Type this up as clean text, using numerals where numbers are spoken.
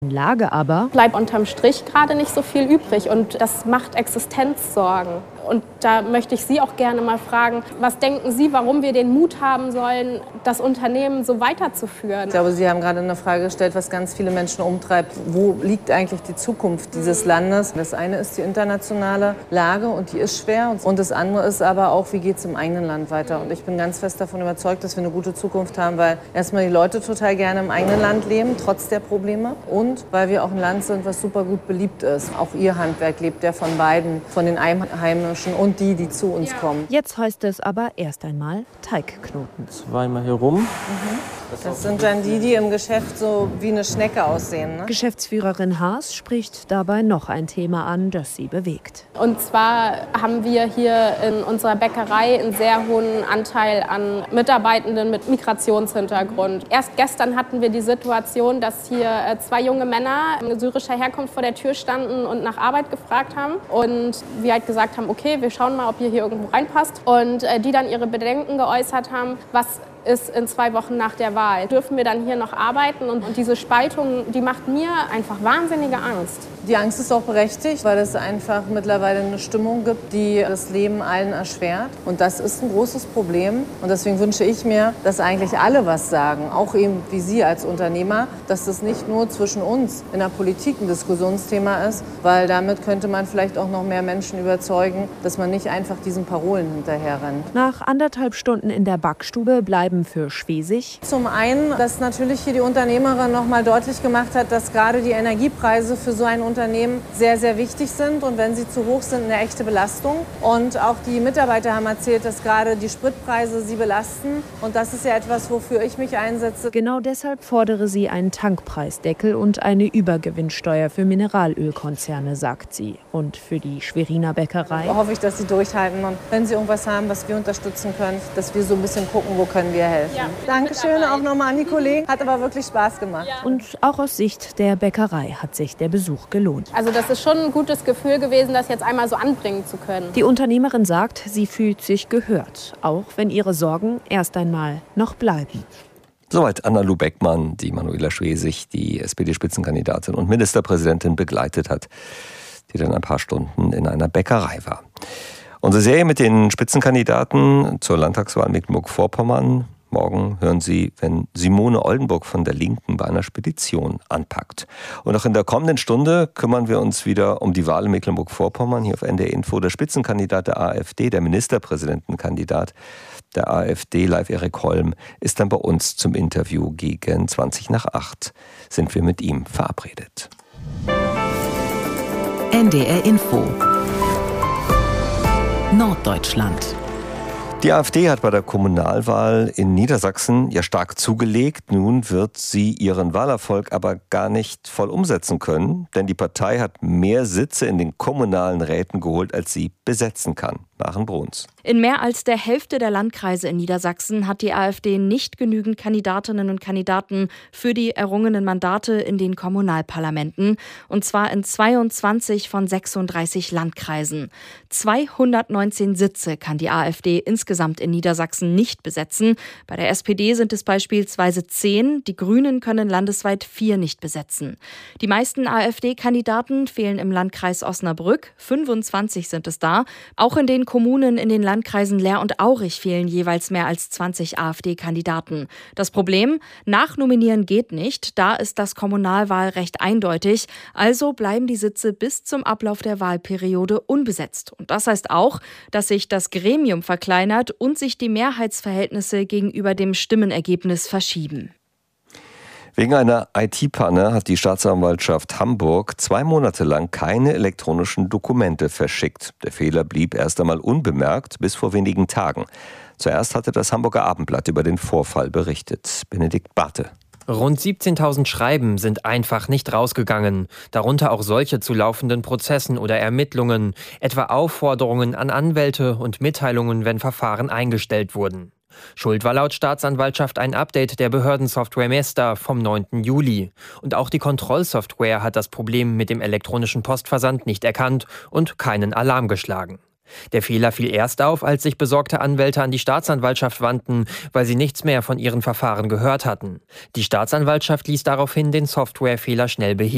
Lage aber bleibt unterm Strich gerade nicht so viel übrig und das macht Existenzsorgen. Und da möchte ich Sie auch gerne mal fragen, was denken Sie, warum wir den Mut haben sollen, das Unternehmen so weiterzuführen? Ich glaube, Sie haben gerade eine Frage gestellt, was ganz viele Menschen umtreibt. Wo liegt eigentlich die Zukunft dieses Landes? Das eine ist die internationale Lage und die ist schwer. Und das andere ist aber auch, wie geht es im eigenen Land weiter? Und ich bin ganz fest davon überzeugt, dass wir eine gute Zukunft haben, weil erstmal die Leute total gerne im eigenen Land leben, trotz der Probleme. Und weil wir auch ein Land sind, was super gut beliebt ist. Auch Ihr Handwerk lebt ja von beiden, von den Einheimischen und die zu uns kommen. Jetzt heißt es aber erst einmal Teigknoten. Zweimal hier rum. Das sind dann die im Geschäft so wie eine Schnecke aussehen. Ne? Geschäftsführerin Haas spricht dabei noch ein Thema an, das sie bewegt. Und zwar haben wir hier in unserer Bäckerei einen sehr hohen Anteil an Mitarbeitenden mit Migrationshintergrund. Erst gestern hatten wir die Situation, dass hier 2 junge Männer syrischer Herkunft vor der Tür standen und nach Arbeit gefragt haben. Und wir halt gesagt haben, okay, wir schauen mal, ob ihr hier irgendwo reinpasst. Und die dann ihre Bedenken geäußert haben, was ist in 2 Wochen nach der Wahl. Dürfen wir dann hier noch arbeiten? Und diese Spaltung, die macht mir einfach wahnsinnige Angst. Die Angst ist auch berechtigt, weil es einfach mittlerweile eine Stimmung gibt, die das Leben allen erschwert. Und das ist ein großes Problem. Und deswegen wünsche ich mir, dass eigentlich alle was sagen, auch eben wie Sie als Unternehmer, dass das nicht nur zwischen uns in der Politik ein Diskussionsthema ist, weil damit könnte man vielleicht auch noch mehr Menschen überzeugen, dass man nicht einfach diesen Parolen hinterherrennt. Nach 1,5 Stunden in der Backstube bleiben für Schwesig zum einen, dass natürlich hier die Unternehmerin noch mal deutlich gemacht hat, dass gerade die Energiepreise für so ein Unternehmen sehr, sehr wichtig sind und wenn sie zu hoch sind, eine echte Belastung. Und auch die Mitarbeiter haben erzählt, dass gerade die Spritpreise sie belasten. Und das ist ja etwas, wofür ich mich einsetze. Genau deshalb fordere sie einen Tankpreisdeckel und eine Übergewinnsteuer für Mineralölkonzerne, sagt sie. Und für die Schweriner Bäckerei da hoffe ich, dass sie durchhalten. Und wenn sie irgendwas haben, was wir unterstützen können, dass wir so ein bisschen gucken, wo können wir helfen. Ja, Dankeschön auch nochmal an die Kollegen. Hat aber wirklich Spaß gemacht. Ja. Und auch aus Sicht der Bäckerei hat sich der Besuch gelohnt. Also das ist schon ein gutes Gefühl gewesen, das jetzt einmal so anbringen zu können. Die Unternehmerin sagt, sie fühlt sich gehört, auch wenn ihre Sorgen erst einmal noch bleiben. Soweit Anna-Lu Beckmann, die Manuela Schwesig, die SPD-Spitzenkandidatin und Ministerpräsidentin begleitet hat, die dann ein paar Stunden in einer Bäckerei war. Unsere Serie mit den Spitzenkandidaten zur Landtagswahl Mecklenburg-Vorpommern. Morgen hören Sie, wenn Simone Oldenburg von der Linken bei einer Spedition anpackt. Und auch in der kommenden Stunde kümmern wir uns wieder um die Wahl in Mecklenburg-Vorpommern. Hier auf NDR Info der Spitzenkandidat der AfD, der Ministerpräsidentenkandidat der AfD, Leif Erik Holm, ist dann bei uns zum Interview gegen 7:20 sind wir mit ihm verabredet. NDR Info Norddeutschland. Die AfD hat bei der Kommunalwahl in Niedersachsen ja stark zugelegt. Nun wird sie ihren Wahlerfolg aber gar nicht voll umsetzen können, denn die Partei hat mehr Sitze in den kommunalen Räten geholt, als sie besetzen kann. Maren Bruns. In mehr als der Hälfte der Landkreise in Niedersachsen hat die AfD nicht genügend Kandidatinnen und Kandidaten für die errungenen Mandate in den Kommunalparlamenten. Und zwar in 22 von 36 Landkreisen. 219 Sitze kann die AfD insgesamt in Niedersachsen nicht besetzen. Bei der SPD sind es beispielsweise 10. Die Grünen können landesweit 4 nicht besetzen. Die meisten AfD-Kandidaten fehlen im Landkreis Osnabrück. 25 sind es da. Auch in den Kommunen in den Landkreisen Leer und Aurich fehlen jeweils mehr als 20 AfD-Kandidaten. Das Problem? Nachnominieren geht nicht. Da ist das Kommunalwahlrecht eindeutig. Also bleiben die Sitze bis zum Ablauf der Wahlperiode unbesetzt. Und das heißt auch, dass sich das Gremium verkleinert und sich die Mehrheitsverhältnisse gegenüber dem Stimmenergebnis verschieben. Wegen einer IT-Panne hat die Staatsanwaltschaft Hamburg 2 Monate lang keine elektronischen Dokumente verschickt. Der Fehler blieb erst einmal unbemerkt bis vor wenigen Tagen. Zuerst hatte das Hamburger Abendblatt über den Vorfall berichtet. Benedikt Barthe. Rund 17.000 Schreiben sind einfach nicht rausgegangen. Darunter auch solche zu laufenden Prozessen oder Ermittlungen, etwa Aufforderungen an Anwälte und Mitteilungen, wenn Verfahren eingestellt wurden. Schuld war laut Staatsanwaltschaft ein Update der Behördensoftware Mesta vom 9. Juli. Und auch die Kontrollsoftware hat das Problem mit dem elektronischen Postversand nicht erkannt und keinen Alarm geschlagen. Der Fehler fiel erst auf, als sich besorgte Anwälte an die Staatsanwaltschaft wandten, weil sie nichts mehr von ihren Verfahren gehört hatten. Die Staatsanwaltschaft ließ daraufhin den Softwarefehler schnell beheben.